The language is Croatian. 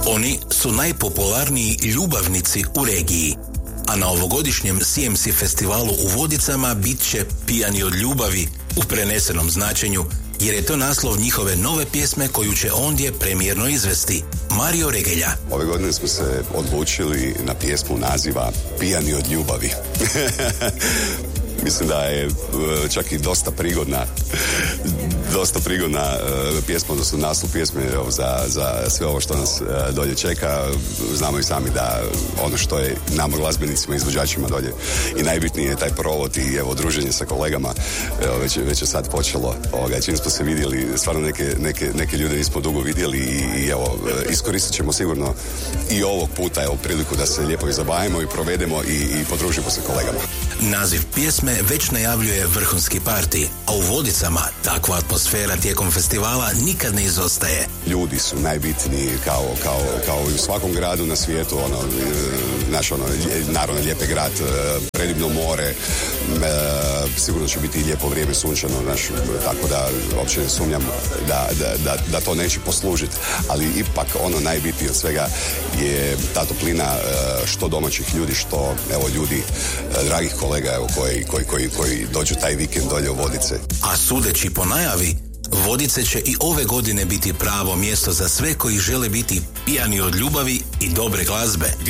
Oni su najpopularniji ljubavnici u regiji, a na ovogodišnjem CMC festivalu u Vodicama bit će Pijani od ljubavi u prenesenom značenju, jer je to naslov njihove nove pjesme koju će ondje premijerno izvesti. Mario Regelja. Ove godine smo se odlučili na pjesmu naziva Pijani od ljubavi. Mislim da je čak i dosta prigodna pjesma, odnosno naslov pjesme za sve ovo što nas dolje čeka. Znamo i sami da ono što je nama glazbenicima, izvođačima dolje i najbitnije je taj provod i evo druženje sa kolegama. Već je sad počelo. Čim smo se vidjeli, stvarno neke ljude nismo dugo vidjeli i evo, iskoristit ćemo sigurno i ovog puta priliku da se lijepo izabavimo i provedemo i podružimo se kolegama. Naziv pjesme već najavljuje vrhunski parti, a u Vodicama takva atmosfera tijekom festivala nikad ne izostaje. Ljudi su najbitniji kao i u svakom gradu na svijetu, naravno lijep grad, predivno more, sigurno će biti i lijepo vrijeme sunčano, tako da uopće ne sumnjam da to neće poslužiti, ali ipak ono najbitnije od svega je ta toplina što domaćih ljudi, što evo ljudi, dragih kolega evo, koji dođu taj vikend dolje u Vodice. A sudeći po najavi, Vodice će i ove godine biti pravo mjesto za sve koji žele biti pijani od ljubavi i dobre glazbe.